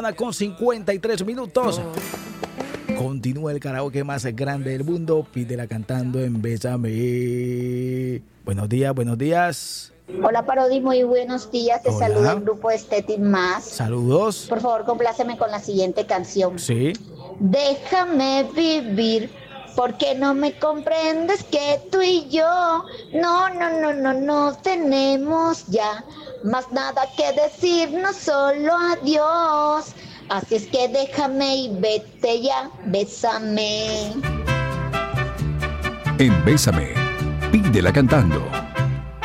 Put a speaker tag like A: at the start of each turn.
A: Con 53 minutos. Continúa el karaoke más grande del mundo. Pídela cantando en Bésame. Buenos días, buenos días.
B: Hola Parodi, muy buenos días. Te
A: Hola.
B: saluda el grupo Estetic Más.
A: Saludos.
B: Por favor, compláceme con la siguiente canción.
A: Sí.
B: Déjame vivir, porque no me comprendes que tú y yo no tenemos ya más nada que decirnos, solo adiós. Así es que déjame y vete ya, bésame.
C: En Bésame, pídela cantando.